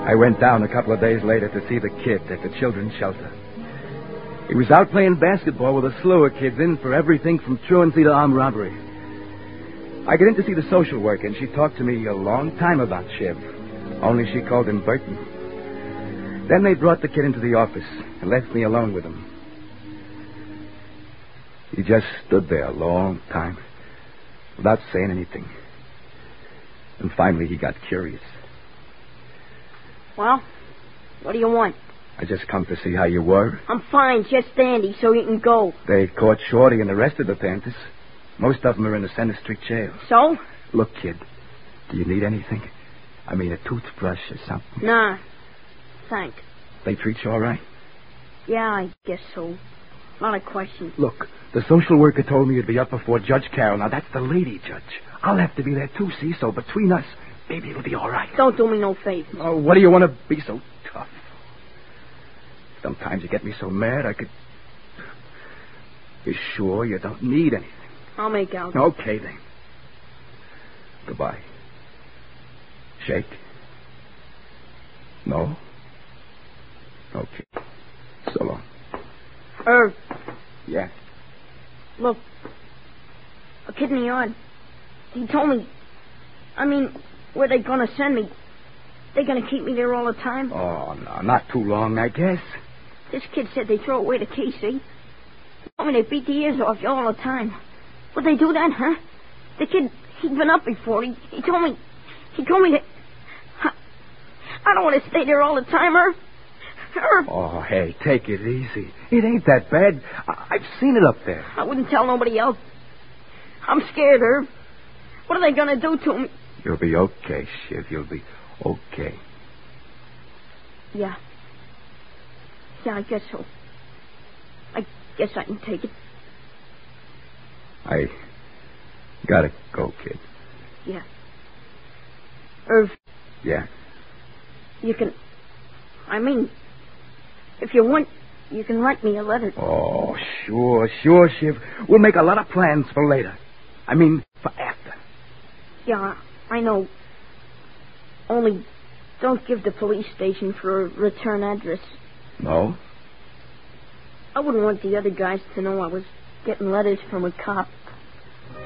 I went down a couple of days later to see the kid at the children's shelter. He was out playing basketball with a slew of kids in for everything from truancy to armed robbery. I got in to see the social worker, and she talked to me a long time about Shiv, only she called him Burton. Then they brought the kid into the office and left me alone with him. He just stood there a long time without saying anything. And finally he got curious. Well, what do you want? I just come to see how you were. I'm fine, just dandy, so you can go. They caught Shorty and the rest of the Panthers. Most of them are in the Center Street jail. So? Look, kid, do you need anything? I mean, a toothbrush or something? Nah, thanks. They treat you all right? Yeah, I guess so. Not a question. Look, the social worker told me you'd be up before Judge Carroll. Now, that's the lady judge. I'll have to be there, too, see? So between us, maybe it'll be all right. Don't do me no favors. Oh, what do you want to be so tough? Sometimes you get me so mad I could... You sure you don't need anything? I'll make out. Okay, then. Goodbye. Shake? No? Okay. So long. Irv. Yeah? Look. A kid in the yard. He told me... I mean, where they gonna send me? They gonna keep me there all the time? Oh, no, not too long, I guess. This kid said they throw away the key, see? He told me they beat the ears off you all the time. Would they do that, huh? The kid, he'd been up before. He told me that... I don't want to stay there all the time, Irv. Irv. Oh, hey, take it easy. It ain't that bad. I've seen it up there. I wouldn't tell nobody else. I'm scared, Irv. What are they going to do to me? You'll be okay, Shiv. You'll be okay. Yeah. Yeah, I guess so. I guess I can take it. I gotta go, kid. Yeah. Irv. Yeah? You can... I mean, if you want, you can write me a letter. Oh, sure, Shiv. We'll make a lot of plans for later. I mean, for after. Yeah, I know. Only don't give the police station for a return address. No? I wouldn't want the other guys to know I was getting letters from a cop.